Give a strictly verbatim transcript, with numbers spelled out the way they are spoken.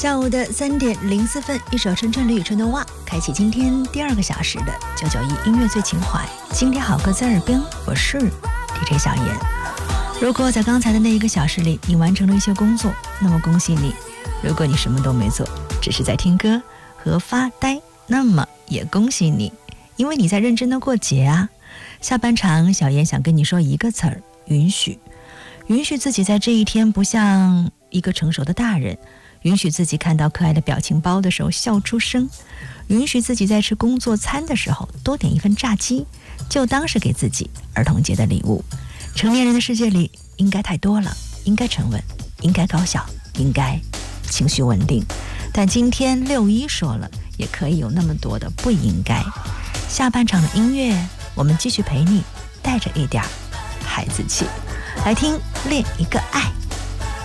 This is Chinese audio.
下午的三点零四分，一首陈晨李宇春的哇，开启今天第二个小时的九九一音乐最情怀。今天好歌在耳边，我是 D J 小妍。如果在刚才的那一个小时里，你完成了一些工作，那么恭喜你；如果你什么都没做，只是在听歌和发呆，那么也恭喜你，因为你在认真的过节啊。下半场，小妍想跟你说一个词儿：允许。允许自己在这一天不像一个成熟的大人，允许自己看到可爱的表情包的时候笑出声，允许自己在吃工作餐的时候多点一份炸鸡，就当是给自己儿童节的礼物。成年人的世界里应该太多了，应该沉稳，应该高效，应该情绪稳定，但今天六一说了，也可以有那么多的不应该。下半场的音乐，我们继续陪你，带着一点孩子气，来听恋一个爱。